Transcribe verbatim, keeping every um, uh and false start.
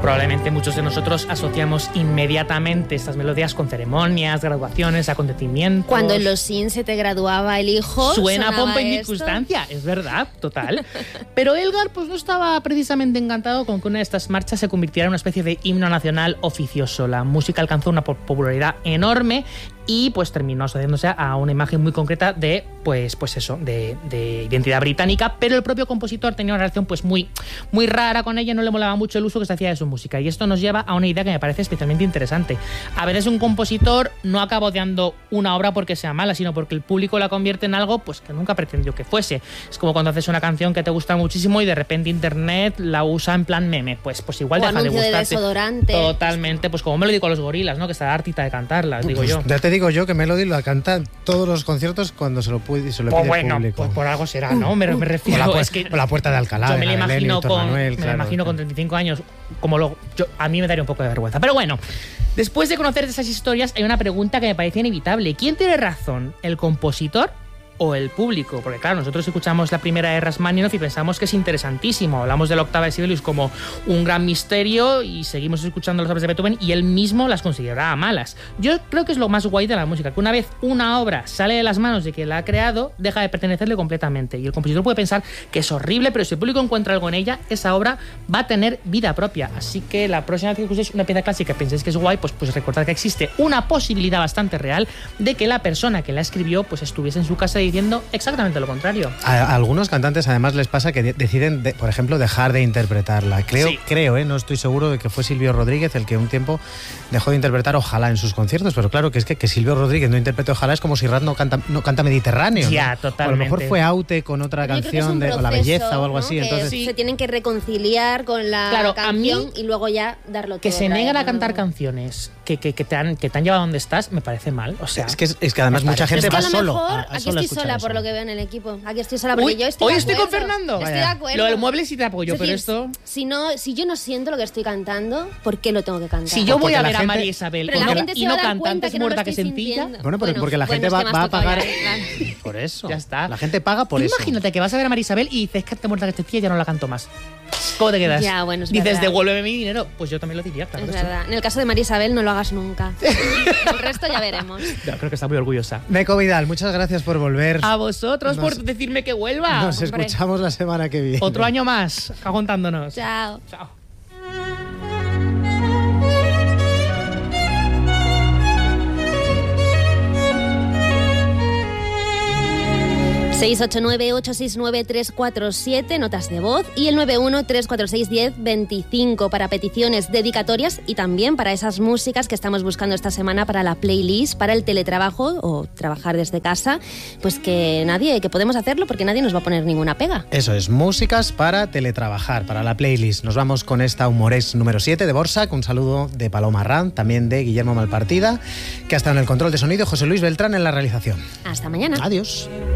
Probablemente muchos de nosotros asociamos inmediatamente estas melodías con ceremonias, graduaciones, acontecimientos. Cuando en los Sims se te graduaba el hijo, suena pompa y esto. circunstancia, es verdad, total. Pero Elgar pues no estaba precisamente encantado con que una de estas marchas se convirtiera en una especie de himno nacional oficioso. La música alcanzó una popularidad enorme y pues terminó asociándose a una imagen muy concreta de, pues, pues eso, de, de identidad británica, pero el propio compositor tenía una relación pues muy, muy rara con ella, no le molaba mucho el uso que se hacía de su música, y esto nos lleva a una idea que me parece especialmente interesante. A veces un compositor no acaba odiando una obra porque sea mala, sino porque el público la convierte en algo pues que nunca pretendió que fuese. Es como cuando haces una canción que te gusta muchísimo y de repente internet la usa en plan meme, pues, pues igual o deja de gustarte. De desodorante. Totalmente, pues como Melody con los gorilas, ¿no? Que está hartita de cantarlas, digo pues yo. Ya te digo yo que Melody lo canta en todos los conciertos cuando se lo puede, se lo pide pues bueno, el público. Pues por algo será, ¿no? Me, me refiero o la, es que o la Puerta de Alcalá. Yo me la imagino, con, Manuel, me claro, la imagino claro. con treinta y cinco años, como lo, yo, a mí me daría un poco de vergüenza. Pero bueno, después de conocer esas historias, hay una pregunta que me parece inevitable. ¿Quién tiene razón, el compositor o el público? Porque claro, nosotros escuchamos la primera de Rachmaninoff y pensamos que es interesantísimo. Hablamos de la octava de Sibelius como un gran misterio y seguimos escuchando las obras de Beethoven y él mismo las consideraba malas. Yo creo que es lo más guay de la música, que una vez una obra sale de las manos de quien la ha creado, deja de pertenecerle completamente. Y el compositor puede pensar que es horrible, pero si el público encuentra algo en ella, esa obra va a tener vida propia. Así que la próxima vez que escuchéis una pieza clásica y penséis que es guay, pues, pues recordad que existe una posibilidad bastante real de que la persona que la escribió pues estuviese en su casa diciendo exactamente lo contrario. A, a algunos cantantes además les pasa que de, deciden, de, por ejemplo, dejar de interpretarla. Creo, sí. creo, ¿eh? No estoy seguro de que fue Silvio Rodríguez el que un tiempo dejó de interpretar Ojalá en sus conciertos, pero claro que es que, que Silvio Rodríguez no interprete Ojalá es como si Rat no canta, no canta Mediterráneo. Ya, ¿no? totalmente. O a lo mejor fue Aute con otra Yo canción proceso, de o La Belleza o algo ¿no? así. Que Entonces sí. Se tienen que reconciliar con la claro, canción a mí, y luego ya darlo todo. que se negan a ¿no? cantar canciones que, que, que, te han, que te han llevado a donde estás, me parece mal. O sea, es, que, es que además mucha gente es que va a lo solo. mejor, A, a aquí solo estoy sola eso. por lo que veo en el equipo. Aquí estoy sola porque Uy, yo estoy hoy de estoy acuerdo. con Fernando. Estoy Vaya. de acuerdo. Lo del mueble sí te apoyo, Es pero decir, esto... Si, no, si yo no siento lo que estoy cantando, ¿por qué lo tengo que cantar? Si yo voy porque a la ver gente- a María Isabel Pero y la no, gente se y va no a dar canta cuenta antes que no lo muerta que estoy sencilla... sintiendo. Bueno, pero Bueno, porque la bueno, gente es va, que me has va a tocado pagar... ya, claro. Por eso. Ya está. La gente paga por Tú eso. imagínate que vas a ver a María Isabel y dices que te muerta que sencilla, ya no la canto más. ¿Cómo te quedas? Ya, bueno, es Dices, verdad. devuélveme mi dinero. Pues yo también lo diría, claro. Es que sí. verdad. En el caso de María Isabel no lo hagas nunca. El resto ya veremos. No, creo que está muy orgullosa. Neco Vidal, muchas gracias por volver. A vosotros Nos- por decirme que vuelva. Nos Hombre. escuchamos la semana que viene. Otro año más, aguantándonos. Chao. Chao. seis ocho nueve, ocho seis nueve, tres cuatro siete, notas de voz, y el nueve uno, tres cuatro seis, uno cero dos cinco para peticiones dedicatorias y también para esas músicas que estamos buscando esta semana para la playlist, para el teletrabajo o trabajar desde casa, pues que nadie, que podemos hacerlo porque nadie nos va a poner ninguna pega. Eso es, músicas para teletrabajar, para la playlist. Nos vamos con esta Humores número siete de Borsa, con un saludo de Paloma Ran, también de Guillermo Malpartida, que ha estado en el control de sonido, José Luis Beltrán en la realización. Hasta mañana. Adiós.